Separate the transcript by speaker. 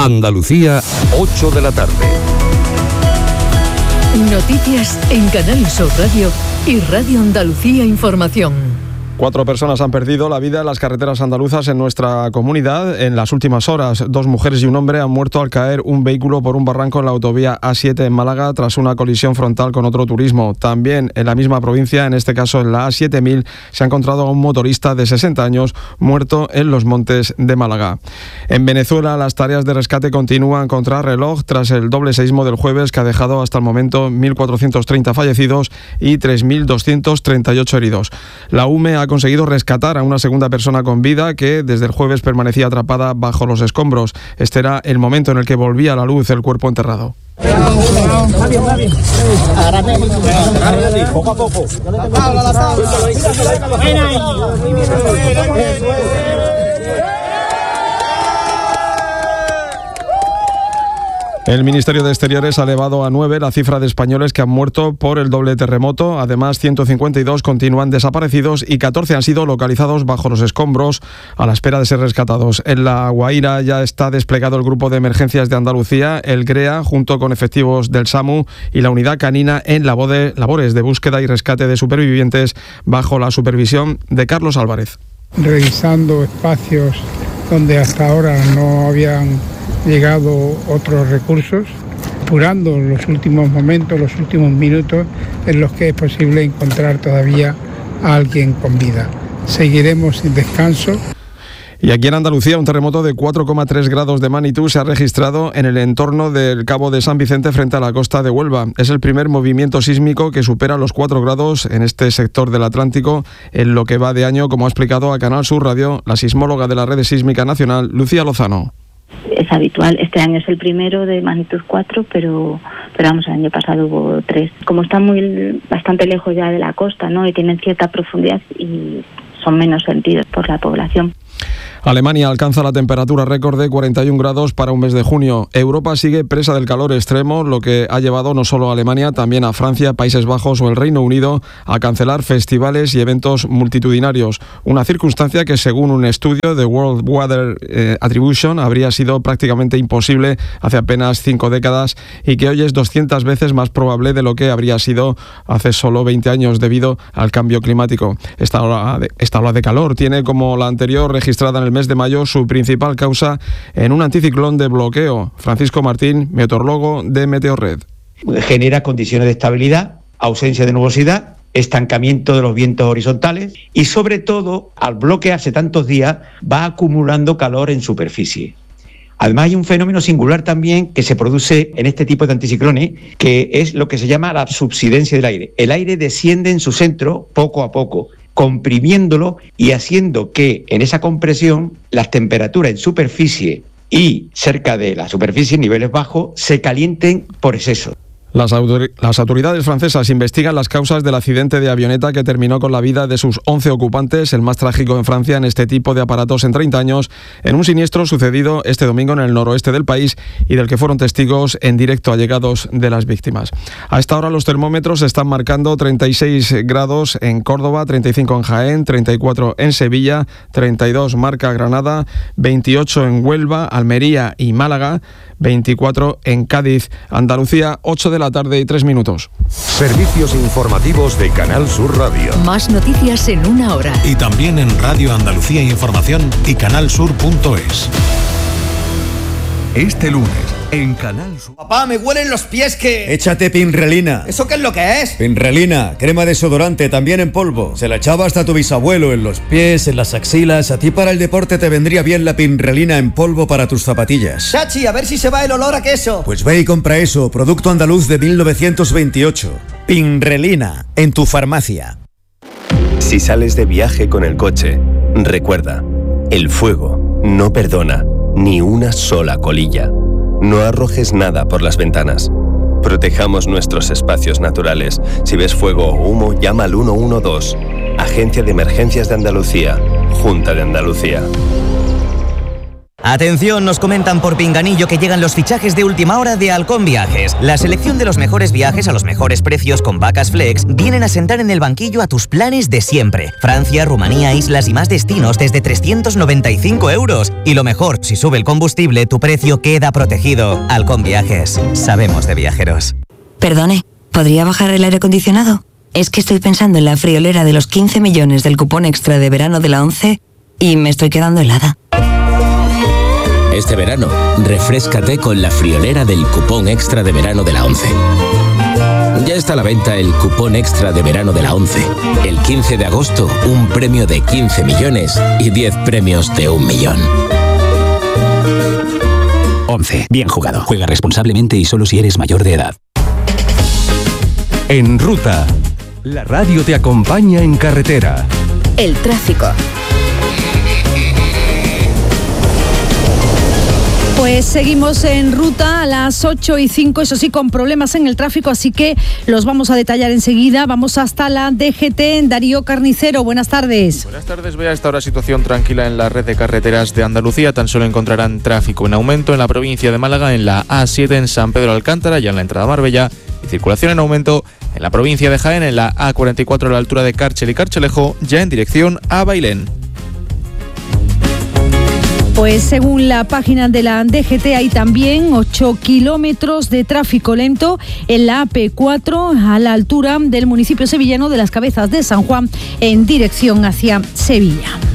Speaker 1: Andalucía, 8 de la tarde.
Speaker 2: Noticias en Canal Sur Radio y Radio Andalucía Información.
Speaker 3: 4 personas han perdido la vida en las carreteras andaluzas en nuestra comunidad en las últimas horas. 2 mujeres y un hombre han muerto al caer un vehículo por un barranco en la autovía A7 en Málaga tras una colisión frontal con otro turismo. También en la misma provincia, en este caso en la A7000, se ha encontrado a un motorista de 60 años muerto en los montes de Málaga. En Venezuela, las tareas de rescate continúan contra reloj tras el doble seísmo del jueves que ha dejado hasta el momento 1.430 fallecidos y 3.238 heridos. La UME ha conseguido rescatar a una segunda persona con vida que desde el jueves permanecía atrapada bajo los escombros. Este era el momento en el que volvía a la luz el cuerpo enterrado.
Speaker 4: Poco a poco.
Speaker 3: El Ministerio de Exteriores ha elevado a 9 la cifra de españoles que han muerto por el doble terremoto. Además, 152 continúan desaparecidos y 14 han sido localizados bajo los escombros a la espera de ser rescatados. En La Guaira ya está desplegado el Grupo de Emergencias de Andalucía, el GREA, junto con efectivos del SAMU y la Unidad Canina en labores de búsqueda y rescate de supervivientes bajo la supervisión de Carlos Álvarez.
Speaker 5: Revisando espacios donde hasta ahora no habían llegado otros recursos, apurando los últimos momentos, los últimos minutos en los que es posible encontrar todavía a alguien con vida. Seguiremos sin descanso.
Speaker 3: Y aquí en Andalucía, un terremoto de 4,3 grados de magnitud se ha registrado en el entorno del Cabo de San Vicente frente a la costa de Huelva. Es el primer movimiento sísmico que supera los 4 grados en este sector del Atlántico en lo que va de año, como ha explicado a Canal Sur Radio la sismóloga de la Red Sísmica Nacional, Lucía Lozano.
Speaker 6: Es habitual, este año es el primero de magnitud 4, pero vamos, el año pasado hubo 3. Como están bastante lejos ya de la costa, ¿no?, y tienen cierta profundidad y son menos sentidos por la población.
Speaker 3: Alemania alcanza la temperatura récord de 41 grados para un mes de junio. Europa sigue presa del calor extremo, lo que ha llevado no solo a Alemania, también a Francia, Países Bajos o el Reino Unido a cancelar festivales y eventos multitudinarios. Una circunstancia que, según un estudio de World Weather Attribution, habría sido prácticamente imposible hace apenas 5 décadas y que hoy es 200 veces más probable de lo que habría sido hace solo 20 años debido al cambio climático. Esta ola de calor tiene, como la anterior registrada en el mes de mayo, su principal causa en un anticiclón de bloqueo. Francisco Martín, meteorólogo de Meteorred.
Speaker 7: Genera condiciones de estabilidad, ausencia de nubosidad, estancamiento de los vientos horizontales y, sobre todo, al bloquearse tantos días, va acumulando calor en superficie. Además, hay un fenómeno singular también que se produce en este tipo de anticiclones, que es lo que se llama la subsidencia del aire. El aire desciende en su centro poco a poco, comprimiéndolo y haciendo que en esa compresión las temperaturas en superficie y cerca de la superficie, en niveles bajos, se calienten por exceso.
Speaker 3: Las autoridades francesas investigan las causas del accidente de avioneta que terminó con la vida de sus 11 ocupantes, el más trágico en Francia en este tipo de aparatos en 30 años, en un siniestro sucedido este domingo en el noroeste del país y del que fueron testigos en directo allegados de las víctimas. A esta hora los termómetros están marcando 36 grados en Córdoba, 35 en Jaén, 34 en Sevilla, 32 marca Granada, 28 en Huelva, Almería y Málaga, 24 en Cádiz. Andalucía, 8 de la tarde y 3 minutos.
Speaker 1: Servicios informativos de Canal Sur Radio.
Speaker 2: Más noticias en una hora.
Speaker 8: Y también en Radio Andalucía Información y canalsur.es.
Speaker 1: Este lunes, en Canal Sur.
Speaker 9: Papá, me huelen los pies que...
Speaker 10: Échate Pinrelina.
Speaker 9: ¿Eso qué es lo que es?
Speaker 10: Pinrelina, crema desodorante, también en polvo. Se la echaba hasta tu bisabuelo en los pies, en las axilas. A ti para el deporte te vendría bien la Pinrelina en polvo para tus zapatillas.
Speaker 9: Chachi, a ver si se va el olor a queso.
Speaker 10: Pues ve y compra eso, producto andaluz de 1928. Pinrelina, en tu farmacia.
Speaker 11: Si sales de viaje con el coche, recuerda, el fuego no perdona ni una sola colilla. No arrojes nada por las ventanas. Protejamos nuestros espacios naturales. Si ves fuego o humo, llama al 112. Agencia de Emergencias de Andalucía. Junta de Andalucía.
Speaker 4: Atención, nos comentan por pinganillo que llegan los fichajes de última hora de Halcón Viajes. La selección de los mejores viajes a los mejores precios con vacas flex vienen a sentar en el banquillo a tus planes de siempre. Francia, Rumanía, islas y más destinos desde 395 €. Y lo mejor, si sube el combustible, tu precio queda protegido. Halcón Viajes. Sabemos de viajeros.
Speaker 12: Perdone, ¿podría bajar el aire acondicionado? Es que estoy pensando en la friolera de los 15 millones del cupón extra de verano de la ONCE y me estoy quedando helada.
Speaker 13: Este verano, refréscate con la friolera del cupón extra de verano de la ONCE. Ya está a la venta el cupón extra de verano de la ONCE. El 15 de agosto, un premio de 15 millones y 10 premios de 1 millón.
Speaker 14: ONCE. Bien jugado. Juega responsablemente y solo si eres mayor de edad.
Speaker 1: En Ruta, la radio te acompaña en carretera.
Speaker 2: El tráfico.
Speaker 15: Pues seguimos en ruta a las 8:05, eso sí, con problemas en el tráfico, así que los vamos a detallar enseguida. Vamos hasta la DGT en Darío Carnicero. Buenas tardes.
Speaker 16: Buenas tardes. Ve a esta hora situación tranquila en la red de carreteras de Andalucía. Tan solo encontrarán tráfico en aumento en la provincia de Málaga, en la A7 en San Pedro Alcántara, ya en la entrada a Marbella, y circulación en aumento en la provincia de Jaén, en la A44 a la altura de Cárchel y Carchelejo, ya en dirección a Bailén.
Speaker 15: Pues según la página de la DGT hay también 8 kilómetros de tráfico lento en la AP4 a la altura del municipio sevillano de Las Cabezas de San Juan en dirección hacia Sevilla.